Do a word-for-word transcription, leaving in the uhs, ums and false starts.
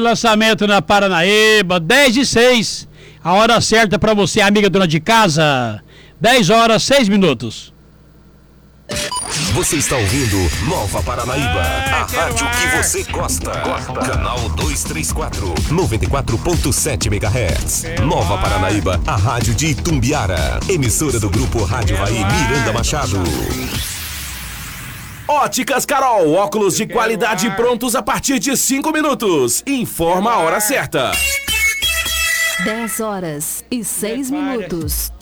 lançamento na Paranaíba, dez e seis. A hora certa para você, amiga dona de casa. dez horas, seis minutos. Você está ouvindo Nova Paranaíba, a rádio que você gosta. Canal duzentos e trinta e quatro, noventa e quatro ponto sete megahertz. Nova Paranaíba, a rádio de Itumbiara. Emissora do grupo Rádio Vai Miranda Machado. Óticas Carol, óculos de qualidade prontos a partir de cinco minutos. Informa a hora certa. dez horas e seis minutos.